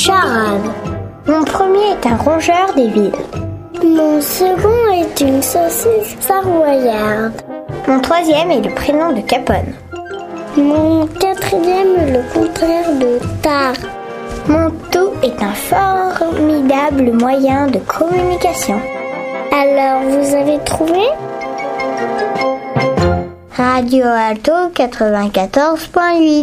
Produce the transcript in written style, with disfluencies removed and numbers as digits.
charade. Mon premier est un rongeur des villes. Mon second est une saucisse savoyarde. Mon troisième est le prénom de Capone. Mon quatrième est le contraire de tard. Mon tout est un formidable moyen de communication. Alors, vous avez trouvé ? Radio Alto 94.8